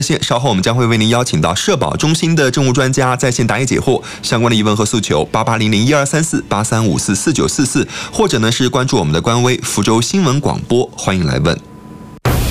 稍后我们将会为您邀请到社保中心的政务专家在线答疑解惑，相关的疑问和诉求8800123483544944，或者呢是关注我们的官微福州新闻广播，欢迎来问。